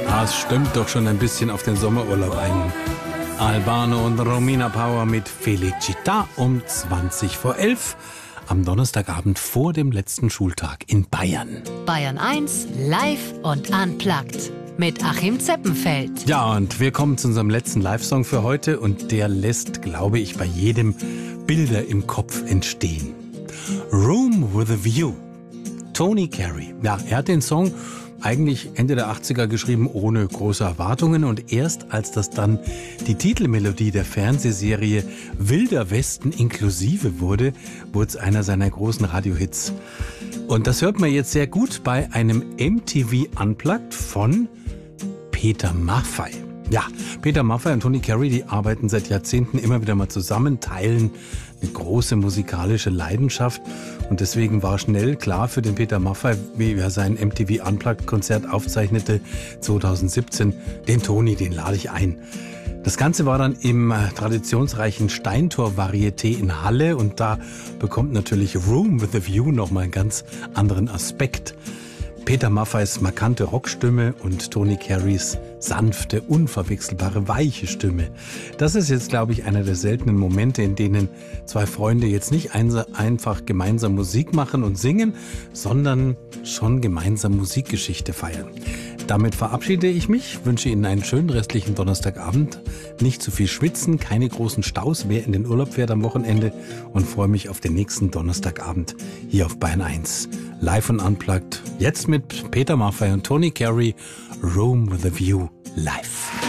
Das stimmt doch schon ein bisschen auf den Sommerurlaub ein. Albano und Romina Power mit Felicita um 20 vor 11 am Donnerstagabend vor dem letzten Schultag in Bayern. Bayern 1 live und unplugged mit Achim Zeppenfeld. Ja, und wir kommen zu unserem letzten Live-Song für heute und der lässt, glaube ich, bei jedem Bilder im Kopf entstehen. Room with a View. Tony Carey. Ja, er hat den Song eigentlich Ende der 80er geschrieben, ohne große Erwartungen. Und erst als das dann die Titelmelodie der Fernsehserie Wilder Westen inklusive wurde, wurde es einer seiner großen Radiohits. Und das hört man jetzt sehr gut bei einem MTV Unplugged von Peter Maffay. Ja, Peter Maffay und Tony Carey, die arbeiten seit Jahrzehnten immer wieder mal zusammen, teilen eine große musikalische Leidenschaft. Und deswegen war schnell klar für den Peter Maffay, wie er sein MTV Unplugged-Konzert aufzeichnete 2017, den Tony, den lade ich ein. Das Ganze war dann im traditionsreichen Steintor-Varieté in Halle und da bekommt natürlich Room with a View nochmal einen ganz anderen Aspekt. Peter Maffays markante Rockstimme und Tony Careys sanfte, unverwechselbare, weiche Stimme. Das ist jetzt, glaube ich, einer der seltenen Momente, in denen zwei Freunde jetzt nicht einfach gemeinsam Musik machen und singen, sondern schon gemeinsam Musikgeschichte feiern. Damit verabschiede ich mich, wünsche Ihnen einen schönen restlichen Donnerstagabend. Nicht zu viel schwitzen, keine großen Staus, wer in den Urlaub fährt am Wochenende und freue mich auf den nächsten Donnerstagabend hier auf Bayern 1. Live und Unplugged, jetzt mit Peter Maffay und Tony Carey, Room with a View live.